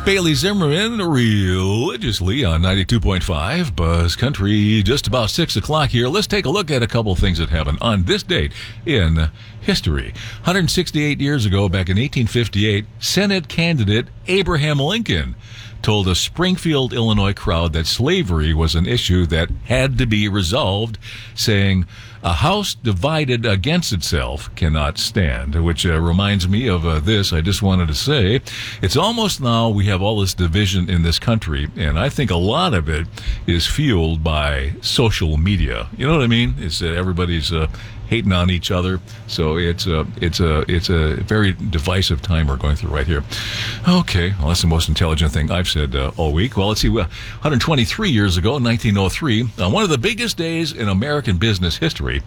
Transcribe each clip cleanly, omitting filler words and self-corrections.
Bailey Zimmerman religiously on 92.5 Buzz Country. Just about 6 o'clock here. Let's take a look at a couple things that happened on this date in history. 168 years ago, back in 1858, Senate candidate Abraham Lincoln told a Springfield, Illinois crowd that slavery was an issue that had to be resolved, saying, "A house divided against itself cannot stand," which reminds me of this. I just wanted to say, it's almost now we have all this division in this country, and I think a lot of it is fueled by social media. You know what I mean? It's everybody's hating on each other, so it's a very divisive time we're going through right here. Okay, well, that's the most intelligent thing I've said all week. Well, let's see. 123 years ago, 1903, on one of the biggest days in American business history,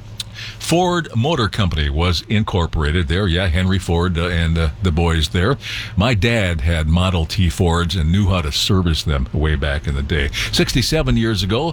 Ford Motor Company was incorporated there. Yeah, Henry Ford and the boys there. My dad had Model T Fords and knew how to service them way back in the day. 67 years ago,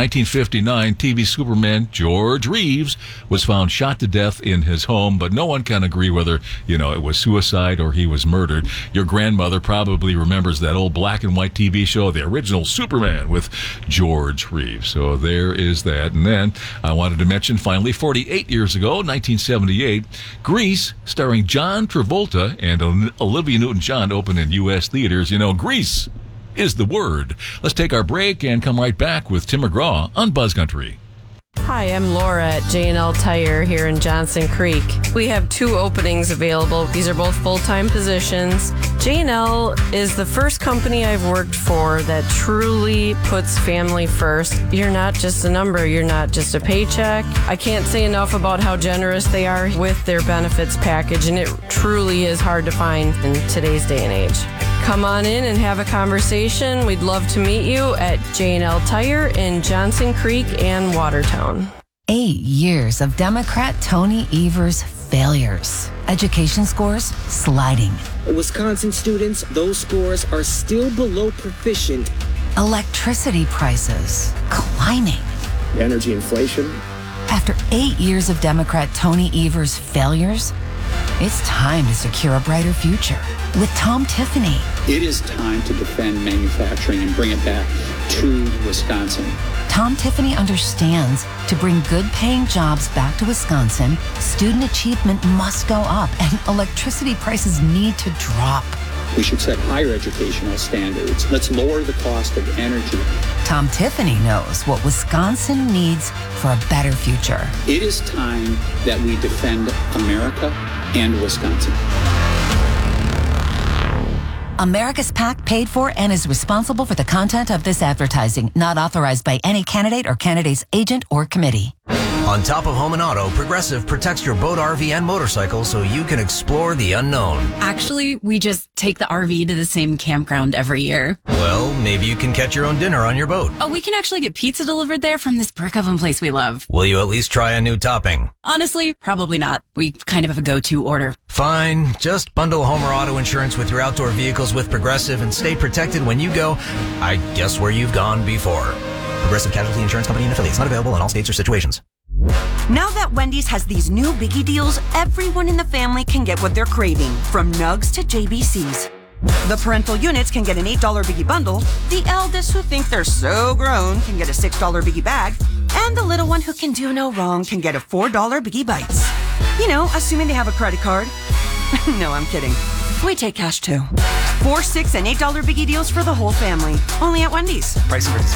1959, TV Superman George Reeves was found shot to death in his home, but no one can agree whether, it was suicide or he was murdered. Your grandmother probably remembers that old black and white TV show, The Original Superman, with George Reeves. So there is that. And then I wanted to mention, finally, 48 years ago, 1978, Grease, starring John Travolta and Olivia Newton-John, opened in U.S. theaters. Grease is the word. Let's take our break and come right back with Tim McGraw on Buzz Country. Hi, I'm Laura at J&L Tire here in Johnson Creek. We have 2 openings available. These are both full-time positions. J&L is the first company I've worked for that truly puts family first. You're not just a number. You're not just a paycheck. I can't say enough about how generous they are with their benefits package, and it truly is hard to find in today's day and age. Come on in and have a conversation. We'd love to meet you at J&L Tire in Johnson Creek and Watertown. 8 years of Democrat Tony Evers' failures. Education scores sliding. Wisconsin students, those scores are still below proficient. Electricity prices climbing. Energy inflation. After 8 years of Democrat Tony Evers' failures, it's time to secure a brighter future with Tom Tiffany. It is time to defend manufacturing and bring it back to Wisconsin. Tom Tiffany understands to bring good-paying jobs back to Wisconsin, student achievement must go up and electricity prices need to drop. We should set higher educational standards. Let's lower the cost of energy. Tom Tiffany knows what Wisconsin needs for a better future. It is time that we defend America and Wisconsin. America's PAC paid for and is responsible for the content of this advertising, not authorized by any candidate or candidate's agent or committee. On top of home and auto, Progressive protects your boat, RV, and motorcycle so you can explore the unknown. Actually, we just take the RV to the same campground every year. Well, maybe you can catch your own dinner on your boat. Oh, we can actually get pizza delivered there from this brick oven place we love. Will you at least try a new topping? Honestly, probably not. We kind of have a go-to order. Fine. Just bundle home or auto insurance with your outdoor vehicles with Progressive and stay protected when you go, I guess, where you've gone before. Progressive Casualty Insurance Company and affiliates. Not available in all states or situations. Now that Wendy's has these new biggie deals, everyone in the family can get what they're craving, from nugs to JBCs. The parental units can get an $8 biggie bundle, the eldest who think they're so grown can get a $6 biggie bag, and the little one who can do no wrong can get a $4 biggie bites. Assuming they have a credit card. No, I'm kidding. We take cash too. $4, $6, and $8 biggie deals for the whole family. Only at Wendy's. Price and